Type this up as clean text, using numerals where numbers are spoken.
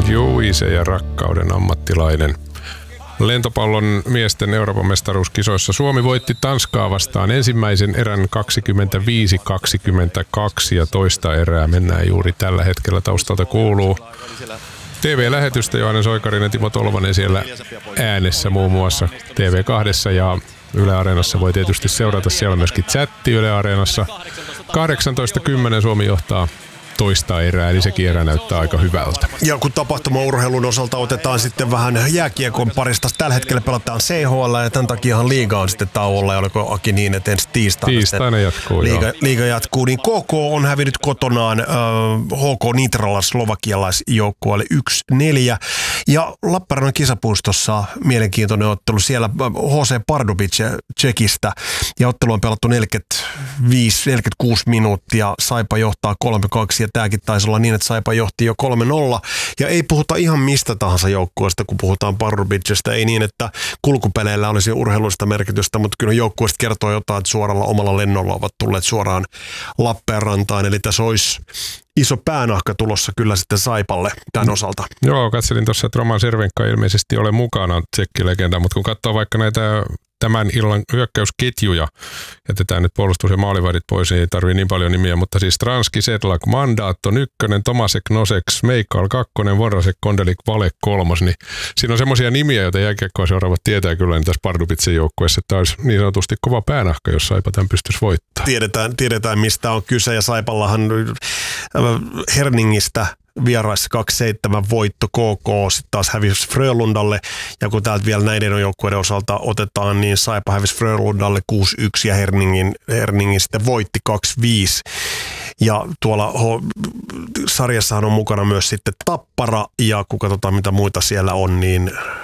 Juise ja rakkauden ammattilainen. Lentopallon miesten Euroopan mestaruuskisoissa Suomi voitti Tanskaa vastaan ensimmäisen erän 25-22 ja toista erää mennään juuri tällä hetkellä. Taustalta kuuluu TV-lähetystä. Johannes Oikarinen ja Timo Tolvanen siellä äänessä muun muassa TV2 ja Yle Areenassa voi tietysti seurata. Siellä myöskin chatti Yle Areenassa. 18:10 Suomi johtaa toista erää, eli sekin erä näyttää aika hyvältä. Ja kun tapahtumaurheilun osalta otetaan sitten vähän jääkiekon parista, tällä hetkellä pelataan CHL ja tämän takiahan liiga on sitten tauolla, ja oliko Aki niin, että ensi tiistaina jatkuu, liiga jatkuu, niin KK on hävinnyt kotonaan HK Nitralla slovakialaisjoukkueelle 1-4, ja Lappeenrannan kisapuistossa mielenkiintoinen ottelu, siellä HC Pardubic Tsekistä, ja ottelu on pelattu 45-46 minuuttia, Saipa johtaa 3-2, ja tämäkin taisi olla niin, että Saipa johti jo 3-0. Ja ei puhuta ihan mistä tahansa joukkueesta, kun puhutaan Pardubicista. Ei niin, että kulkupeleillä olisi urheilullista merkitystä, mutta kyllä joukkueesta kertoo jotain, että suoralla omalla lennolla ovat tulleet suoraan Lappeenrantaan. Eli tässä olisi iso päänahka tulossa kyllä sitten Saipalle tämän osalta. Joo, katselin tuossa, että Roman Cervenka ilmeisesti ole mukana, tsekkilegenda, mutta kun katsoo vaikka näitä tämän illan hyökkäysketjuja, jätetään nyt puolustus- ja maalivahdit pois, niin ei tarvitse niin paljon nimiä, mutta siis Stranski, Sedlak, Mandaatto, 1, Tomasek, Nosek, Meikal, 2, Vorasek, Kondelik, Vale, 3, niin siinä on semmoisia nimiä, joita jääkiekkoa seuraavat tietää kyllä niin tässä Pardubitsin joukkueessa, että tämä olisi niin sanotusti kova päänahka, jos Saipa tämän pystyisi voittamaan. Tiedetään mistä on kyse, ja Saipallahan Herningistä vieraissa 2-7 voitto KK, sitten taas hävisi Frölundalle, ja kun täältä vielä näiden joukkueiden osalta otetaan, niin Saipa hävisi Frölundalle 6-1 ja Herningin sitten voitti 2-5. Ja tuolla sarjassahan on mukana myös sitten Tappara, ja kun katsotaan mitä muita siellä on, niin